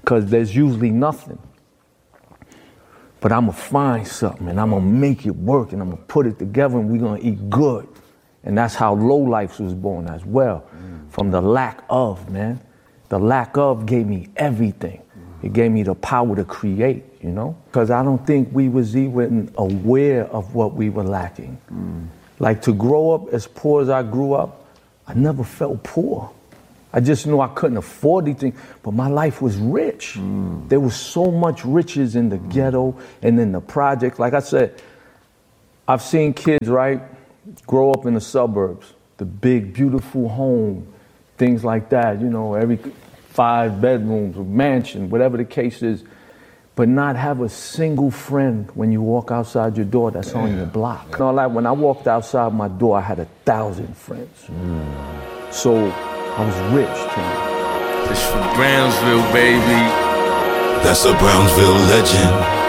because there's usually nothing. But I'm going to find something, and I'm going to make it work, and I'm going to put it together, and we're going to eat good. And that's how Low Life was born as well, from the lack of, man. The lack of gave me everything. It gave me the power to create, you know? Because I don't think we was even aware of what we were lacking. Like, to grow up as poor as I grew up, I never felt poor. I just knew I couldn't afford anything, but my life was rich. There was so much riches in the ghetto and in the projects. Like I said, I've seen kids, right, grow up in the suburbs, the big, beautiful home, things like that, you know, every 5 bedrooms, a mansion, whatever the case is, but not have a single friend when you walk outside your door that's on your block. You know, like when I walked outside my door, I had 1,000 friends. So I was rich, Tim. This for Brownsville, baby. That's a Brownsville legend.